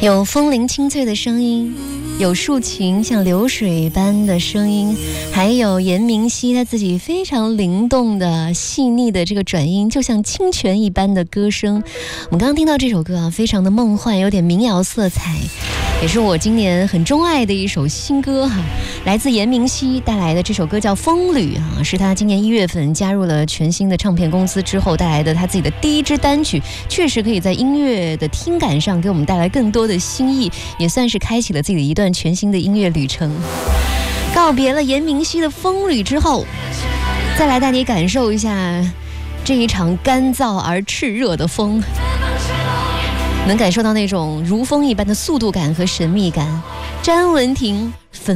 有风铃清脆的声音，有竖琴像流水般的声音，还有严明熙他自己非常灵动的细腻的这个转音，就像清泉一般的歌声。我们刚刚听到这首歌啊，非常的梦幻，有点民谣色彩，也是我今年很钟爱的一首新歌哈，来自严明熙带来的这首歌叫《风旅》啊，是他今年1月份加入了全新的唱片公司之后带来的他自己的第一支单曲，确实可以在音乐的听感上给我们带来更多的新意，也算是开启了自己的一段全新的音乐旅程。告别了严明熙的《风旅》之后，再来带你感受一下这一场干燥而炽热的风，能感受到那种如风一般的速度感和神秘感。詹雯婷